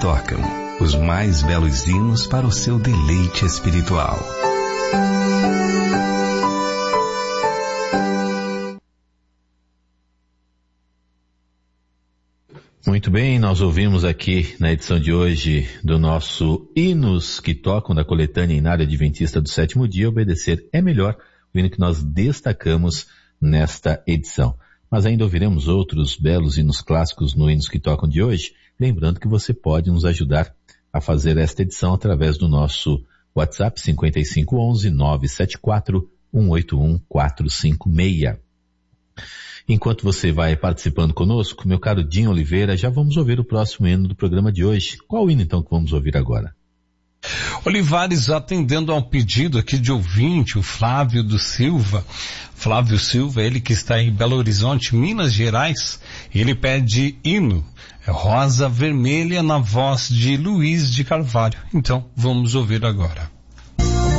Tocam, os mais belos hinos para o seu deleite espiritual. Muito bem, nós ouvimos aqui na edição de hoje do nosso Hinos que Tocam da coletânea Inário Adventista do Sétimo Dia, Obedecer é Melhor, o hino que nós destacamos nesta edição. Mas ainda ouviremos outros belos hinos clássicos no Hinos que Tocam de hoje, lembrando que você pode nos ajudar a fazer esta edição através do nosso WhatsApp 5511-974-181-456. Enquanto você vai participando conosco, meu caro Dinho Oliveira, já vamos ouvir o próximo hino do programa de hoje. Qual hino então que vamos ouvir agora? Olivares, atendendo a um pedido aqui de ouvinte, o Flávio do Silva. Flávio Silva, ele que está em Belo Horizonte, Minas Gerais, ele pede hino, Rosa Vermelha, na voz de Luiz de Carvalho. Então, vamos ouvir agora.